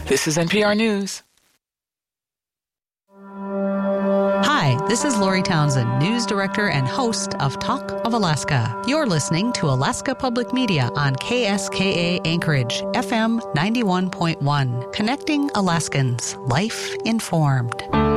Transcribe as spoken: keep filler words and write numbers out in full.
This is N P R News. Hi, this is Lori Townsend, News Director and host of Talk of Alaska. You're listening to Alaska Public Media on K S K A Anchorage, F M ninety-one point one, connecting Alaskans, life informed.